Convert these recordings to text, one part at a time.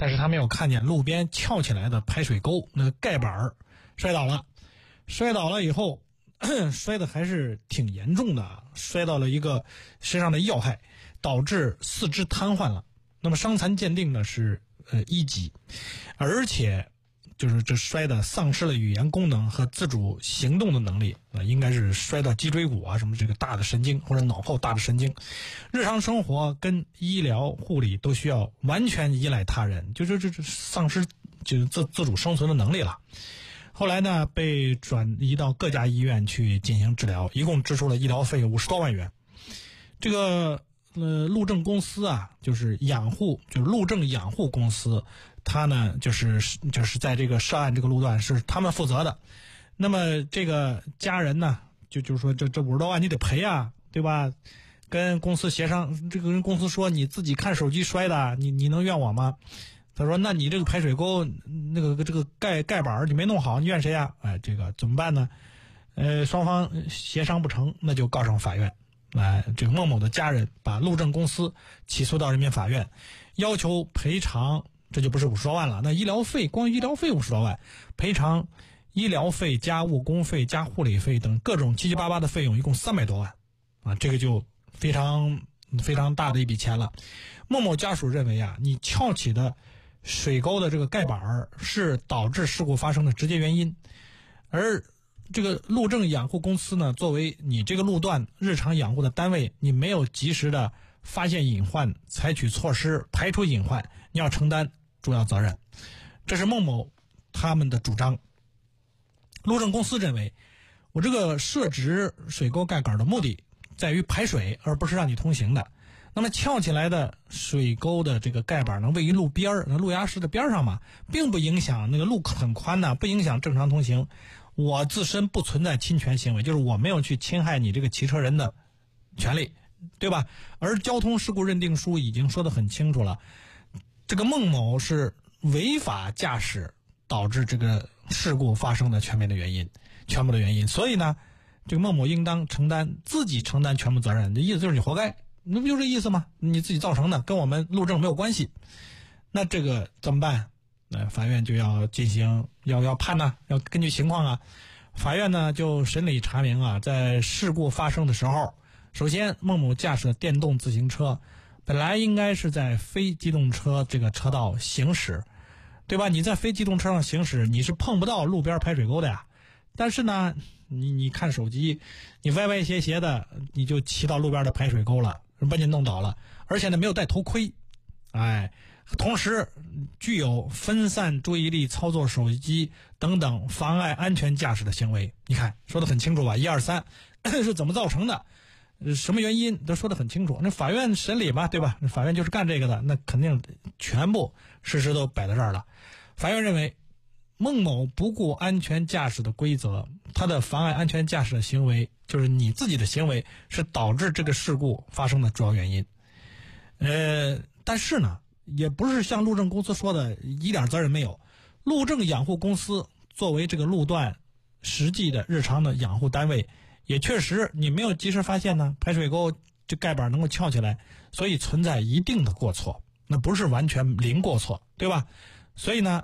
但是他没有看见路边翘起来的排水沟那个盖板摔倒了以后摔得还是挺严重的，摔到了一个身上的要害，导致四肢瘫痪了。那么伤残鉴定呢是1级，而且就是这摔的丧失了语言功能和自主行动的能力应该是摔到脊椎骨啊什么这个大的神经或者脑后大的神经，日常生活跟医疗护理都需要完全依赖他人，就是这丧失就是自主生存的能力了。后来呢被转移到各家医院去进行治疗，一共支出了医疗费50多万元。这个路政公司啊，就是路政养护公司，他呢就是在这个涉案这个路段是他们负责的。那么这个家人呢就是说这50多万你得赔啊，对吧？跟公司协商，这个跟公司说你自己看手机摔的，你能怨我吗？他说那你这个排水沟那个这个盖板你没弄好，你怨谁啊？这个怎么办呢？双方协商不成，那就告上法院。这个孟某的家人把路政公司起诉到人民法院，要求赔偿，这就不是50多万了，那光医疗费50多万，赔偿医疗费加误工费加护理费等各种七七八八的费用，一共300多万这个就非常非常大的一笔钱了。孟某家属认为你翘起的水沟的这个盖板是导致事故发生的直接原因，而这个路政养护公司呢，作为你这个路段日常养护的单位，你没有及时的发现隐患，采取措施排除隐患，你要承担主要责任。这是孟某他们的主张。路政公司认为，我这个设置水沟盖杆的目的在于排水，而不是让你通行的。那么翘起来的水沟的这个盖板呢，位于路边路牙石的边上嘛，并不影响那个路很宽不影响正常通行。我自身不存在侵权行为，就是我没有去侵害你这个骑车人的权利，对吧？而交通事故认定书已经说得很清楚了，这个孟某是违法驾驶导致这个事故发生的全部的原因，所以呢，这个孟某应当自己承担全部责任，这意思就是你活该，那不就这意思吗？你自己造成的，跟我们路政没有关系。那这个怎么办？法院就要进行要判呢，要根据情况法院呢就审理查明在事故发生的时候，首先孟某驾驶的电动自行车本来应该是在非机动车这个车道行驶，对吧？你在非机动车上行驶，你是碰不到路边排水沟的呀。但是呢，你看手机，你歪歪斜斜的，你就骑到路边的排水沟了，把你弄倒了，而且呢没有戴头盔，同时具有分散注意力、操作手机等等妨碍安全驾驶的行为。你看说得很清楚吧，1、2、3是怎么造成的，什么原因都说得很清楚。那法院审理吧，对吧？那法院就是干这个的，那肯定全部事实都摆在这儿了。法院认为孟某不顾安全驾驶的规则，他的妨碍安全驾驶的行为，就是你自己的行为是导致这个事故发生的主要原因。但是呢也不是像路政公司说的一点责任没有，路政养护公司作为这个路段实际的日常的养护单位，也确实你没有及时发现呢，排水沟这盖板能够翘起来，所以存在一定的过错，那不是完全零过错，对吧？所以呢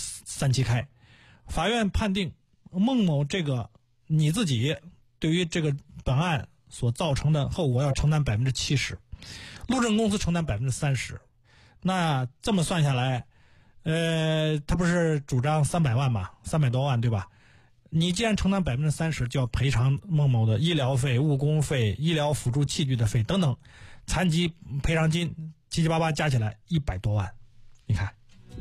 3期开，法院判定孟某这个你自己对于这个本案所造成的后果要承担70%，路政公司承担30%。那这么算下来，他不是主张300万吗？300多万，对吧？你既然承担30%，就要赔偿孟某的医疗费、误工费、医疗辅助器具的费等等，残疾赔偿金七七八八加起来100多万。你看，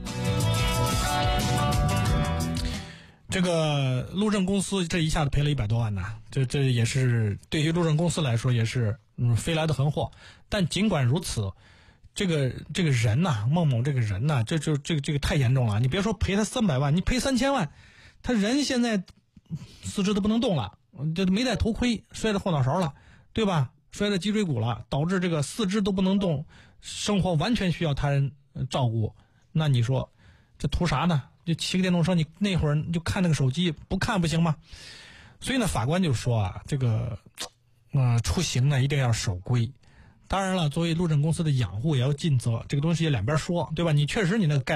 这个路政公司这一下子赔了100多万呢，这也是对于路政公司来说也是飞来的横祸。但尽管如此，这个人孟某这个人这个太严重了。你别说赔他300万，你赔3000万，他人现在四肢都不能动了，这没戴头盔，摔到后脑勺了，对吧？摔到脊椎骨了，导致这个四肢都不能动，生活完全需要他人照顾。那你说这图啥呢？就骑个电动车，你那会儿就看那个手机，不看不行吗？所以呢，法官就说这个出行呢一定要守规。当然了，作为路政公司的养护也要尽责，这个东西两边说，对吧？你确实你那个